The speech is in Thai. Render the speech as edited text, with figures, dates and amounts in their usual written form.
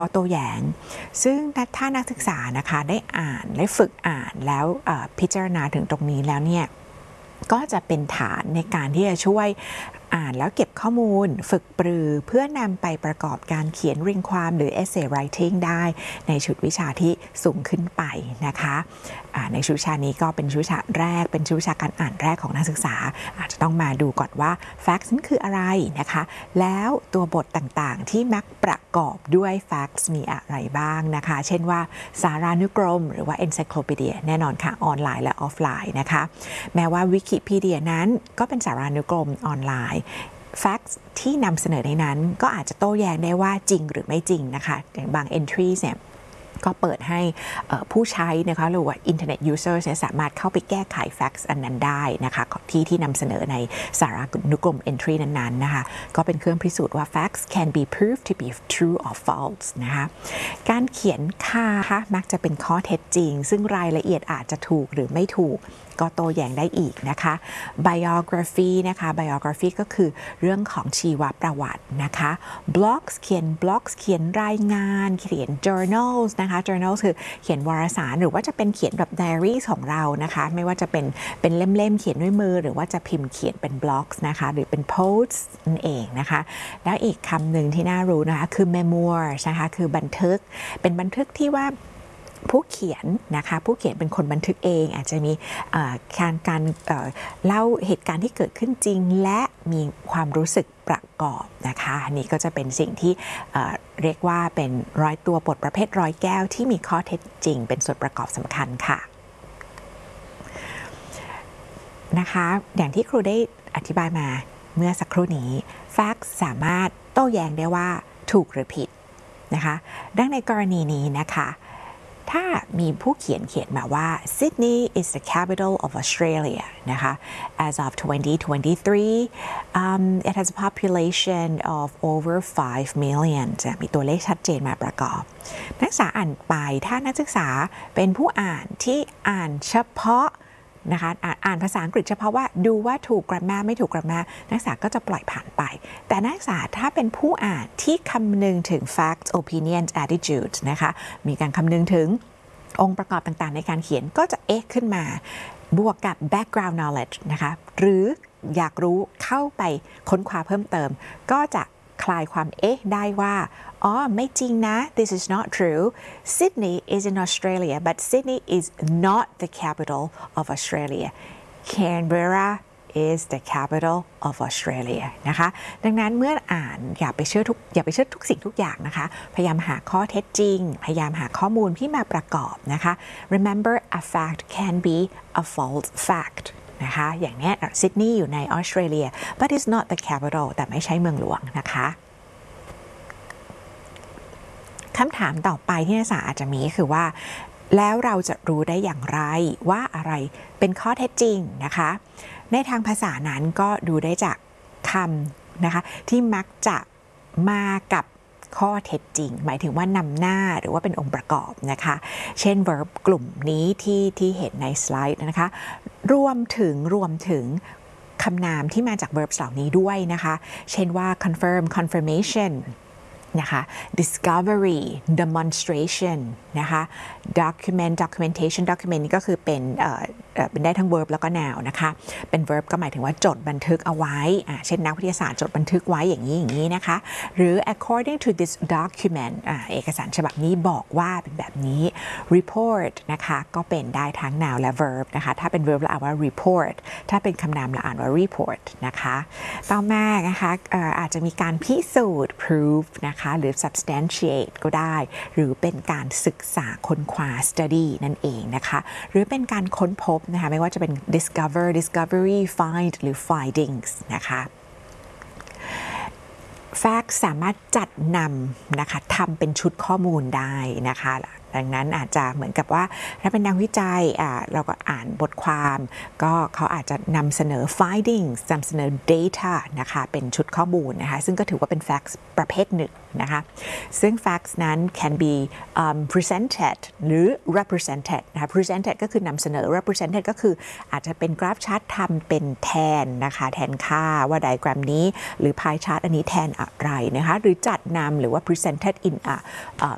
โต้แย้งซึ่งถ้านักศึกษานะคะได้อ่านและฝึกอ่านแล้วพิจารณาถึงตรงนี้แล้วเนี่ยก็จะเป็นฐานในการที่จะช่วยอ่านแล้วเก็บข้อมูลฝึกปรือเพื่อนำไปประกอบการเขียนเรียงความหรือ essay writing ได้ในชุดวิชาที่สูงขึ้นไปนะคะในชุดวิชานี้ก็เป็นชุดวิชาแรกเป็นชุดวิชาการอ่านแรกของนักศึกษาอาจจะต้องมาดูก่อนว่า facts นั้นคืออะไรนะคะแล้วตัวบทต่างๆที่มักประกอบด้วย facts มีอะไรบ้างนะคะเช่นว่าสารานุกรมหรือว่า encyclopedia แน่นอนค่ะออนไลน์และออฟไลน์นะคะแม้ว่าวิกิพีเดียนั้นก็เป็นสารานุกรมออนไลน์facts ที่นำเสนอในนั้นก็อาจจะโต้แย้งได้ว่าจริงหรือไม่จริงนะคะอย่างบาง entries เนี่ยก็เปิดให้ผู้ใช้นะคะหรือว่า Internet Users สามารถเข้าไปแก้ไข facts อันนั้นได้นะคะที่นำเสนอในสารานุกรม entry นั้นๆนะคะก็เป็นเครื่องพิสูจน์ว่า facts can be proved to be true or false นะคะการเขียนค่ามักจะเป็นข้อเท็จจริงซึ่งรายละเอียดอาจจะถูกหรือไม่ถูกก็โต้แย้งได้อีกนะคะ biography นะคะ biography ก็คือเรื่องของชีวประวัตินะคะ blogs เขียนรายงานเขียน journals นะคะ journals คือเขียนวารสารหรือว่าจะเป็นเขียนแบบ diary ของเรานะคะไม่ว่าจะเป็นเล่มๆเขียนด้วยมือหรือว่าจะพิมพ์เขียนเป็น blogs นะคะหรือเป็น posts นั่นเองนะคะแล้วอีกคำหนึ่งที่น่ารู้นะคะคือ memoir นะคะคือบันทึกเป็นบันทึกที่ว่าผู้เขียนนะคะผู้เขียนเป็นคนบันทึกเองอาจจะมีการเล่าเหตุการณ์ที่เกิดขึ้นจริงและมีความรู้สึกประกอบนะคะนี่ก็จะเป็นสิ่งที่เรียกว่าเป็นร้อยตัวบทประเภทร้อยแก้วที่มีข้อเท็จจริงเป็นส่วนประกอบสำคัญค่ะนะคะอย่างที่ครูได้อธิบายมาเมื่อสักครู่นี้ facts สามารถโต้แย้งได้ว่าถูกหรือผิดนะคะดังในกรณีนี้นะคะถ้ามีผู้เขียนมาว่า Sydney is the capital of Australia นะคะ as of 2023 it has a population of over 5 million จะมีตัวเลขชัดเจนมาประกอบนักศึกษาอ่านไปถ้านักศึกษาเป็นผู้อ่านที่อ่านเฉพาะนะคะอ่านภาษาอังกฤษเฉพาะว่าดูว่าถูก grammar ไม่ถูก grammar นักศึกษาก็จะปล่อยผ่านไปแต่นักศึกษาถ้าเป็นผู้อ่านที่คำนึงถึง facts opinions attitudes นะคะมีการคำนึงถึงองค์ประกอบต่างๆในการเขียนก็จะขึ้นมาบวกกับ background knowledge นะคะหรืออยากรู้เข้าไปค้นคว้าเพิ่มเติมก็จะคลายความได้ว่าไม่จริงนะ this is not true Sydney is in Australia but Sydney is not the capital of Australia Canberra is the capital of Australia นะคะดังนั้นเมื่ออ่านอย่าไปเชื่อทุกสิ่งทุกอย่างนะคะพยายามหาข้อเท็จจริงพยายามหาข้อมูลที่มาประกอบนะคะ remember a fact can be a false factนะคะอย่างนี้ซิดนีย์อยู่ในออสเตรเลีย but it's not the capital แต่ไม่ใช่เมืองหลวงนะคะคำถามต่อไปที่นักศึกษาอาจจะมีคือว่าแล้วเราจะรู้ได้อย่างไรว่าอะไรเป็นข้อเท็จจริงนะคะในทางภาษานั้นก็ดูได้จากคำนะคะที่มักจะมากับข้อเท็จจริงหมายถึงว่านำหน้าหรือว่าเป็นองค์ประกอบนะคะเช่น verb กลุ่มนี้ที่เห็นในสไลด์นะคะรวมถึงคำนามที่มาจาก verbs เหล่านี้ด้วยนะคะเช่นว่า confirmation นะคะ discovery demonstration นะคะ documentation นี่ก็คือเป็นได้ทั้ง verb แล้วก็ noun นะคะเป็น verb ก็หมายถึงว่าจดบันทึกเอาไว้เช่นนักวิทยาศาสตร์จดบันทึกไว้อย่างนี้นะคะหรือ according to this document เอกสารฉบับนี้บอกว่าเป็นแบบนี้ report นะคะก็เป็นได้ทั้ง noun และ verb นะคะถ้าเป็น verb เราอ่านว่า report ถ้าเป็นคำนามเราอ่านว่า report นะคะต่อมานะคะอาจจะมีการพิสูจน์ prove นะคะหรือ substantiate ก็ได้หรือเป็นการศึกษาค้นคว้า study นั่นเองนะคะหรือเป็นการค้นพบนะคะไม่ว่าจะเป็น discovery find หรือ findings นะคะ facts สามารถจัดนำนะคะทำเป็นชุดข้อมูลได้นะคะดังนั้นอาจจะเหมือนกับว่าถ้าเป็นนักวิจัยเราก็อ่านบทความก็เขาอาจจะนำเสนอ findings นำเสนอ data นะคะเป็นชุดข้อมูลนะคะซึ่งก็ถือว่าเป็น facts ประเภทหนึ่งนะคะซึ่ง facts นั้น can be presented หรือ represented นะคะ presented ก็คือนำเสนอ represented ก็คืออาจจะเป็นกราฟชาร์ตทำเป็นแทนนะคะแทนค่าว่าไดอะแกรมนี้หรือ pie chart อันนี้แทนอะไรนะคะหรือจัดนำหรือว่า presented in a